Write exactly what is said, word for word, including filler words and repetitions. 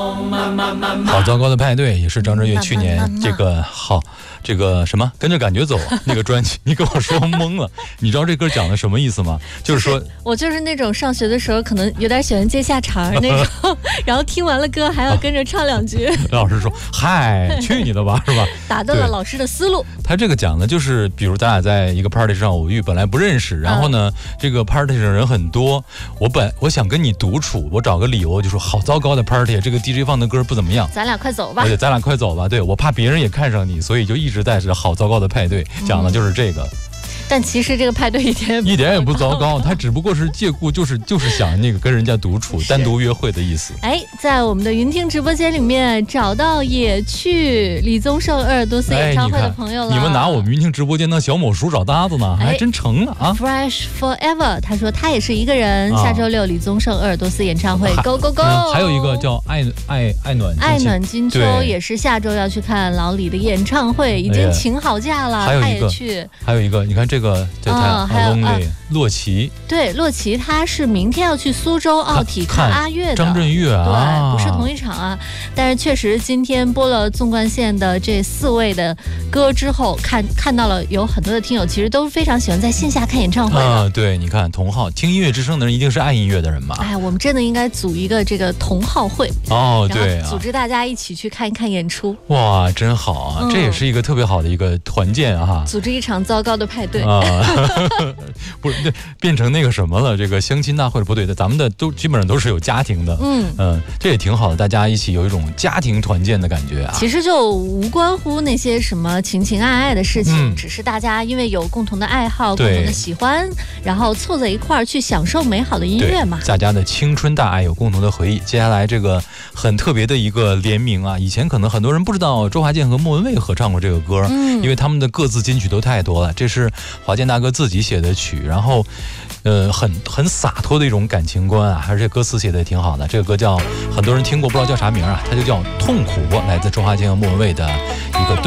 好糟糕的派对也是张震岳去年这个好这个什么跟着感觉走那个专辑，你跟我说懵了。你知道这歌讲的什么意思吗？就是说我就是那种上学的时候可能有点喜欢接下茬那种，然后听完了歌还要跟着唱两句。 老师说：“嗨，去你的吧，是吧？” 打断了老师的思路。 他这个讲的就是，比如咱俩在一个 party 上偶遇，本来不认识，然后呢，嗯、这个 party 上人很多，我本我想跟你独处，我找个理由就说好糟糕的 party， 这个 D J 放的歌不怎么样， 咱俩快走吧。 对，咱俩快走吧。对，我怕别人也看上你，所以就一直带着好糟糕的派对，讲的就是这个。嗯， 但其实这个派对一点一点也不糟糕，他只不过是借故就是就是想那个跟人家独处单独约会的意思。 哎，在我们的云听直播间里面找到也去李宗盛鄂尔多斯演唱会的朋友了。 哎、你, 你们拿我们云听直播间当小某书找搭子呢，还真成了啊 ！Fresh Forever， 他说他也是一个人，啊、下周六李宗盛鄂尔多斯演唱会 ，Go Go Go！、 嗯、还有一个叫爱爱爱暖爱暖金秋，也是下周要去看老李的演唱会，已经请好假了， 哎、还有一个他也去。 还有一个，你看这个在台。 嗯，还有啊， 洛奇， 对，洛奇他是明天要去苏州奥体看阿岳的， 张震岳啊，对，不是同一场啊，但是确实今天播了纵贯线的这四位的歌之后，看看到了有很多的听友其实都非常喜欢在线下看演唱会啊，对，你看同好听音乐之声的人一定是爱音乐的人嘛， 哎，我们真的应该组一个这个同好会哦，对、啊， 组织大家一起去看一看演出， 哇，真好啊、嗯，这也是一个特别好的一个团建啊， 组织一场糟糕的派对啊。不是，变成那个什么了？这个相亲大会不对的，咱们的都基本上都是有家庭的， 嗯嗯，这也挺好的，大家一起有一种家庭团建的感觉啊。 其实就无关乎那些什么情情爱爱的事情，嗯、只是大家因为有共同的爱好、共同的喜欢，然后凑在一块儿去享受美好的音乐嘛。 大家的青春大爱有共同的回忆。接下来这个很特别的一个联名啊，以前可能很多人不知道周华健和莫文蔚合唱过这个歌， 嗯， 因为他们的各自金曲都太多了。这是华健大哥自己写的曲，然后，呃，很很洒脱的一种感情观啊，而且歌词写的也挺好的。这个歌叫很多人听过，不知道叫啥名啊，它就叫《痛苦》，来自周华健和莫文蔚的一个对。